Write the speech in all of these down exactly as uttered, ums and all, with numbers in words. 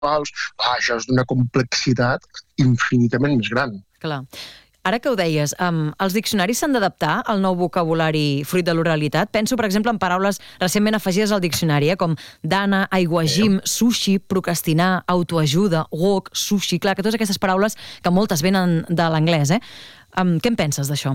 verbals, ah, això és d'una complexitat infinitament més gran. Clar. Ara que ho deies, um, els diccionaris s'han d'adaptar al nou vocabulari fruit de l'oralitat? Penso, per exemple, en paraules recentment afegides al diccionari, eh, com dana, aiguagim, sushi, procrastinar, autoajuda, wok, sushi... Clar, que totes aquestes paraules que moltes venen de l'anglès, eh? Um, què en penses d'això?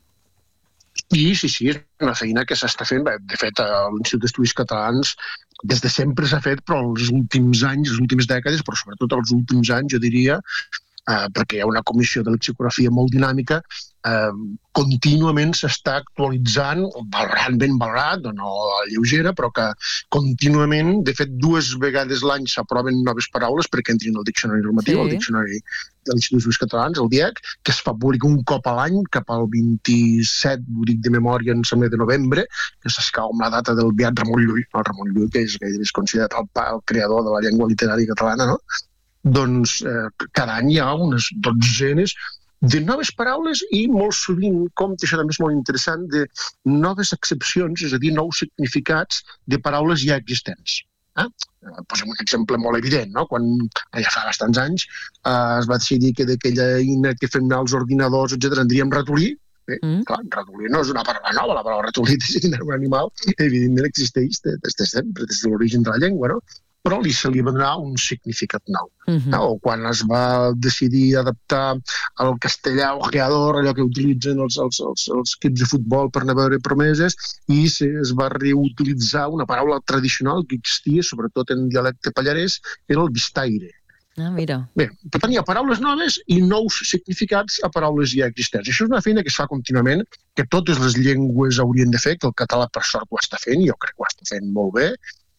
Sí, sí, sí, és una feina que s'està fent. De fet, a l'Institut d'Estudis Catalans des de sempre s'ha fet, però els últims anys, les últimes dècades, però sobretot els últims anys, jo diria, Uh, perquè hi ha una comissió de lexicografia molt dinàmica, uh, contínuament s'està actualitzant, valorant ben valorat, no a lleugera, però que contínuament, de fet, dues vegades l'any s'aproven noves paraules perquè entrin al diccionari normatiu, sí. al diccionari de l'Institut d'Estudis Catalans, el D I E C, que es fa públic un cop a l'any, cap al vint-i-set, ho dic de memòria, em sembla, de novembre, que s'escau amb la data del beat Ramon Llull, el Ramon Llull, que és, és considerat el, el creador de la llengua literària catalana, no? Doncs eh, cada any hi ha unes dotzenes de noves paraules i molt sovint, com això també és molt interessant, de noves accepcions, és a dir, nous significats de paraules ja existents. Eh? Posem un exemple molt evident, no? Quan ja fa bastants anys eh, es va decidir que d'aquella eina que fem als ordinadors, etcètera, en diríem ratolí. Eh? Mm. Clar, ratolí no és una paraula nova, la paraula ratolí és un animal, evidentment existeix des de sempre, des de l'origen de la llengua, no? Però li se li va donar un significat nou. Uh-huh. O quan es va decidir adaptar al castellà ojeador, allò que utilitzen els, els, els, els equips de futbol per anar a veure promeses, i se, es va reutilitzar una paraula tradicional que existia, sobretot en dialecte pallarès, que era el vistaire. Ah, mira. Bé, per tant, hi ha paraules noves i nous significats a paraules ja existents. Això és una feina que es fa contínuament, que totes les llengües haurien de fer, que el català per sort ho està fent, i jo crec que ho està fent molt bé,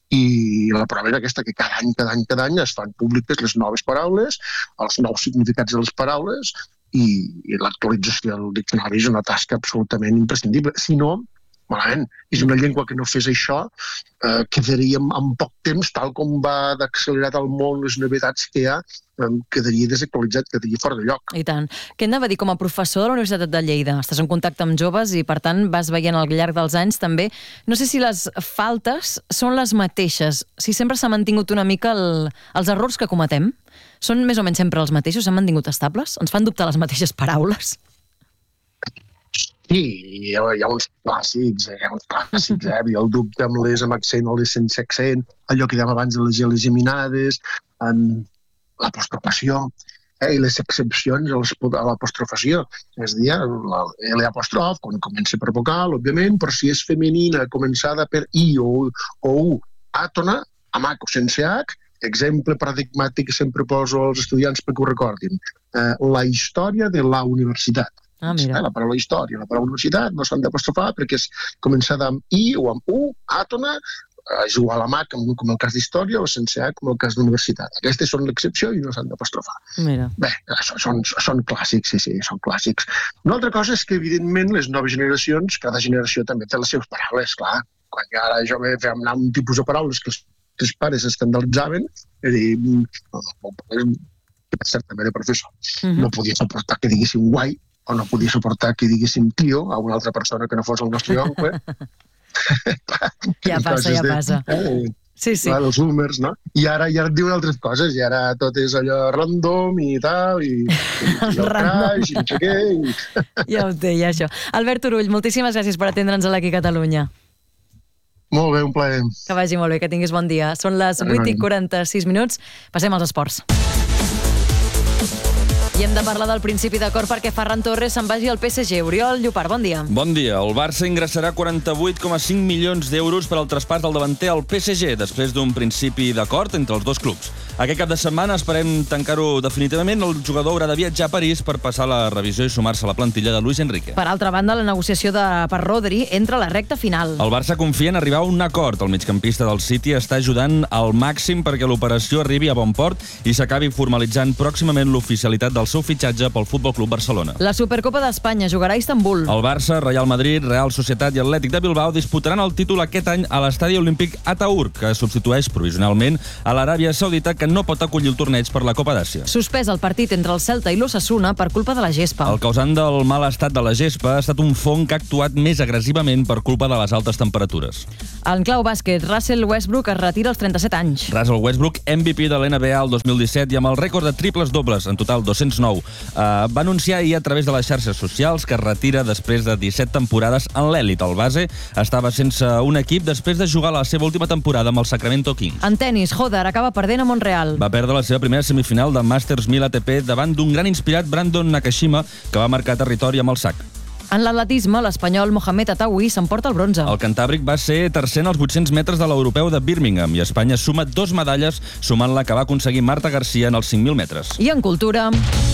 i la prova és aquesta, que cada any, cada any, cada any es fan públiques les noves paraules, els nous significats de les paraules, i, i l'actualització del diccionari és una tasca absolutament imprescindible. Si no, malament, és una llengua que no fes això, eh, quedaríem en poc temps, tal com va d'accelerat al món les novetats que hi ha, eh, quedaria desactualitzat, quedaria fora de lloc. I tant. Què anava a dir, com a professor de la Universitat de Lleida, estàs en contacte amb joves i, per tant, vas veient al llarg dels anys també, no sé si les faltes són les mateixes, si sempre s'ha mantingut una mica el, els errors que cometem, són més o menys sempre els mateixos, s'han mantingut estables? Ens fan dubtar les mateixes paraules? Sí, hi ha, hi ha uns clàssics, hi ha uns clàssics, eh? El dubte amb les amb accent o les sense accent, allò que dèiem abans de les G geminades, l'apostrofació, eh? I les excepcions a l'apostrofació. És a dir, l'apostrof, quan comença per vocal, òbviament, però si és femenina, començada per i o, o u, àtona, amb h o sense h, exemple paradigmàtic que sempre poso als estudiants perquè ho recordin, eh, la història de la universitat. Ah, mira. La paraula història, la paraula universitat no s'han d'apostrofar perquè és començada amb i o amb u, àtona, és igual amb h, com el cas d'història, o sense h, com el cas d'universitat. Aquestes són l'excepció i no s'han d'apostrofar. Mira. Bé, això són, són clàssics, sí, sí, són clàssics. Una altra cosa és que, evidentment, les noves generacions, cada generació també té les seves paraules, clar. Quan jo ara jo ve fem anar un tipus de paraules que els els pares estandarditzaven, és a dir, no, no, certament de professor, uh-huh. no podia suportar que diguéssim guai, o no podia suportar que diguéssim tio a una altra persona que no fos el nostre oncle. Ja passa, ja de, passa. Eh, sí, sí. Clar, els humors, no? I ara ja et diuen altres coses, i ara tot és allò random i tal, i, i el crash, i no sé què. I... Ja ho té, ja això. Albert Turull, moltíssimes gràcies per atendre'ns a l'Aquí Catalunya. Molt bé, un plaer. Que vagi molt bé, que tinguis bon dia. Són les vuit i quaranta-sis minuts. Passem als esports. I hem de parlar del principi d'acord perquè Ferran Torres se'n vagi al P S G. Oriol Llopart, bon dia. Bon dia. El Barça ingressarà quaranta-vuit coma cinc milions d'euros per al traspàs del davanter al P S G, després d'un principi d'acord entre els dos clubs. Aquest cap de setmana esperem tancar-ho definitivament. El jugador haurà de viatjar a París per passar la revisió i sumar-se a la plantilla de Luis Enrique. Per altra banda, la negociació de per Rodri entra a la recta final. El Barça confia en arribar a un acord. El migcampista del City està ajudant al màxim perquè l'operació arribi a bon port i s'acabi formalitzant pròximament l'oficialitat del seu fitxatge pel Futbol Club Barcelona. La Supercopa d'Espanya jugarà a Istanbul. El Barça, Real Madrid, Real Societat i Atlètic de Bilbao disputaran el títol aquest any a l'estadi olímpic Ataürk, que substitueix provisionalment a l'Aràbia Saudita, que no pot acollir el torneig per la Copa d'Àsia. Suspès el partit entre el Celta i l'Osasuna per culpa de la gespa. El causant del mal estat de la gespa ha estat un fong que ha actuat més agressivament per culpa de les altes temperatures. En clau bàsquet, Russell Westbrook es retira als trenta-set anys. Russell Westbrook, M V P de l'N B A el dos mil disset i amb el rècord de triples dobles, en total dos cents nou, eh, va anunciar ahir a través de les xarxes socials que es retira després de disset temporades en l'èlit. El base estava sense un equip després de jugar la seva última temporada amb el Sacramento Kings. En tennis, Hodder acaba perdent a Montreal. Va perdre la seva primera semifinal de Masters mil A T P davant d'un gran inspirat Brandon Nakashima, que va marcar territori amb el sac. En l'atletisme, l'espanyol Mohamed Ataoui s'emporta el bronze. El cantàbric va ser tercer en els vuit-cents metres de l'europeu de Birmingham i Espanya suma dos medalles, sumant la que va aconseguir Marta Garcia en els cinc mil metres. I en cultura...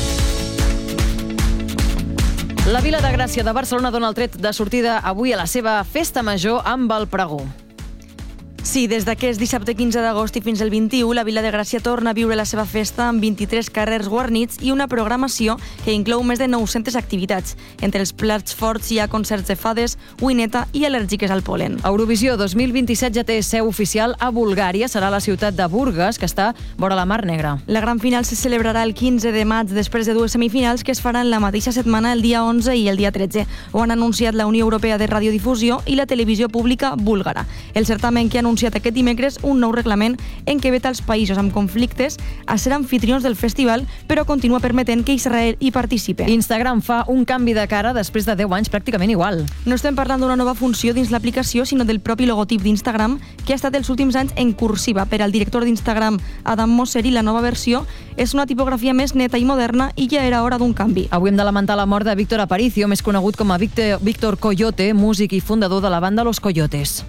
La Vila de Gràcia de Barcelona dona el tret de sortida avui a la seva festa major amb el pregó. Sí, des d'aquest dissabte quinze d'agost i fins al vint-i-u, la Vila de Gràcia torna a viure la seva festa amb vint-i-tres carrers guarnits i una programació que inclou més de nou-centes activitats. Entre els plats forts hi ha concerts de fades, uineta i al·lèrgiques al polen. Eurovisió dos mil vint-i-set ja té seu oficial a Bulgària, serà la ciutat de Burgas, que està vora la Mar Negra. La gran final se celebrarà el quinze de maig després de dues semifinals que es faran la mateixa setmana el dia onze i el dia tretze. Ho han anunciat la Unió Europea de Radiodifusió i la televisió pública búlgara. El certamen que ha anunciat aquest dimecres un nou reglament en què veta els països amb conflictes a ser anfitrions del festival, però continua permetent que Israel hi participi. Instagram fa un canvi de cara després de deu anys pràcticament igual. No estem parlant d'una nova funció dins l'aplicació, sinó del propi logotip d'Instagram, que ha estat els últims anys en cursiva. Per al director d'Instagram, Adam Mosseri, la nova versió és una tipografia més neta i moderna i ja era hora d'un canvi. Avui hem de lamentar la mort de Víctor Aparicio, més conegut com a Víctor, Víctor Coyote, músic i fundador de la banda Los Coyotes.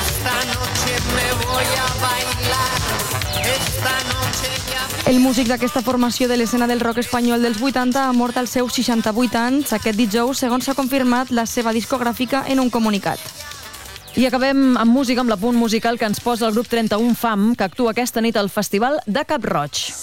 El músic d'aquesta formació de l'escena del rock espanyol dels vuitanta ha mort als seus seixanta-vuit anys aquest dijous, segons s'ha confirmat la seva discogràfica en un comunicat. I acabem amb música, amb l'apunt musical que ens posa el grup trenta-un Fam, que actua aquesta nit al Festival de Cap Roig.